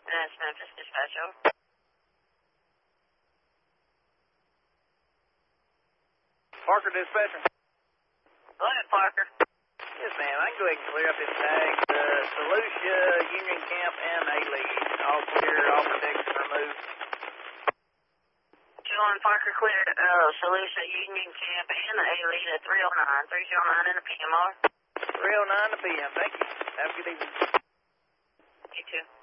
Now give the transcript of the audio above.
That's Memphis Dispatch, over. Parker Dispatcher. Go ahead, Parker. Yes, ma'am. I can go ahead and clear up his tag. Solutia, Union Camp, and A-Lead. All clear, all protection removed. 2-1 Parker clear, Solutia, Union Camp, and the A-Lead at 309. 309 in the PM, over. 309 to PM. Thank you. Have a good evening. You too.